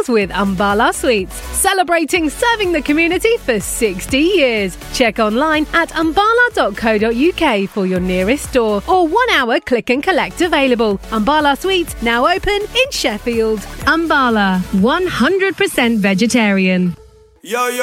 meals with Umbala Sweets, celebrating serving the community for 60 years. Check online at umbala.co.uk for your nearest store or 1 hour click and collect available. Umbala Sweets now open in Sheffield. Umbala, 100% vegetarian. Yo, yo.